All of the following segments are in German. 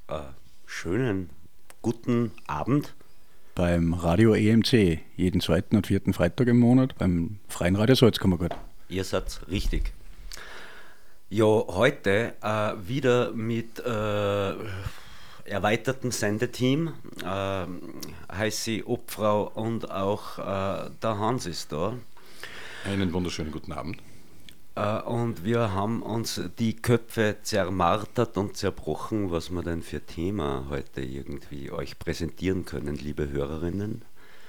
Schönen guten Abend. Beim Radio EMC, jeden zweiten und vierten Freitag im Monat, beim Freien Radio Salzkammergut. Ihr seid richtig. Ja, heute wieder mit erweitertem Sendeteam. Heiße ich Obfrau und auch der Hans ist da. Einen wunderschönen guten Abend. Und wir haben uns die Köpfe zermartert und zerbrochen, was wir denn für Thema heute irgendwie euch präsentieren können, liebe Hörerinnen.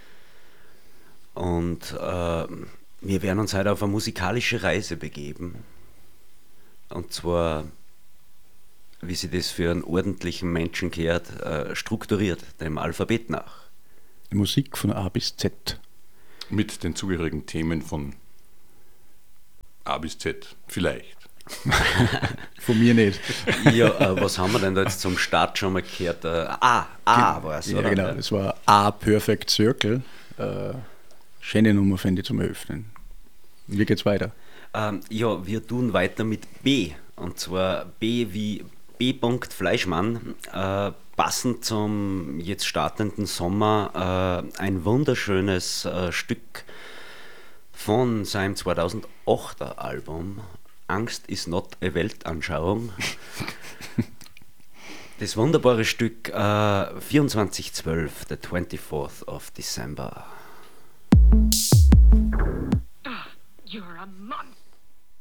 Und wir werden uns heute auf eine musikalische Reise begeben. Und zwar, wie sie das für einen ordentlichen Menschen gehört, strukturiert, dem Alphabet nach. Die Musik von A bis Z. Mit den zugehörigen Themen von A bis Z, vielleicht. Von mir nicht. Ja, was haben wir denn da jetzt zum Start schon mal gehört? A war es, ja, oder? genau, das war A Perfect Circle. Schöne Nummer, finde ich, zum Eröffnen. Wie geht's weiter? Ja, wir tun weiter mit B. Und zwar B wie B. Fleischmann. Passend zum jetzt startenden Sommer ein wunderschönes Stück von seinem 2008er Album Angst is not a Weltanschauung. Das wunderbare Stück 2412, the 24th of December.